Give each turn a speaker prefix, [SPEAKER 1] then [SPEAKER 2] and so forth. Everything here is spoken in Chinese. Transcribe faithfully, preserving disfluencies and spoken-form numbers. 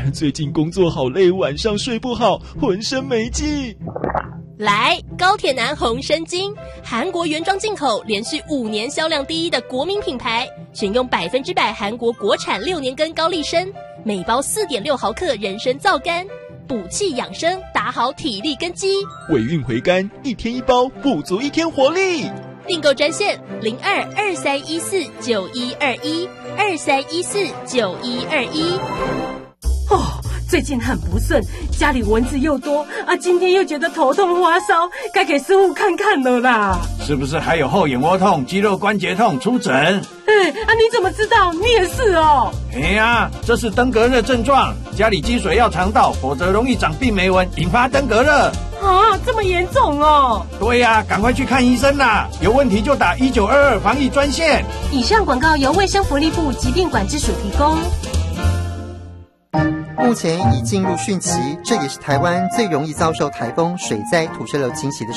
[SPEAKER 1] 最近工作好累，晚上睡不好，浑身没劲。
[SPEAKER 2] 来，高铁男红参精，韩国原装进口，连续五年销量第一的国民品牌，选用百分之百韩国国产六年根高丽参，每包 四点六毫克人参皂苷，补气养生，打好体力根基。
[SPEAKER 1] 尾韵回甘，一天一包，补足一天活力。
[SPEAKER 2] 订购专线零二二三一四九一二一二三一四九一二一。
[SPEAKER 3] 哦，最近很不顺，家里蚊子又多啊，今天又觉得头痛发烧，该给师傅看看了啦。
[SPEAKER 4] 是不是还有后眼窝痛、肌肉关节痛？出诊。
[SPEAKER 3] 哎，啊，你怎么知道？你也是哦。
[SPEAKER 4] 哎呀，这是登革热症状，家里积水要肠道，否则容易长病媒蚊，引发登革热。
[SPEAKER 3] 啊，这么严重哦！
[SPEAKER 4] 对呀、啊，赶快去看医生啦！有问题就打一九二二防疫专线。
[SPEAKER 3] 以上广告由卫生福利部疾病管制署提供。
[SPEAKER 5] 目前已进入汛期，这也是台湾最容易遭受台风、水灾、土石流侵袭的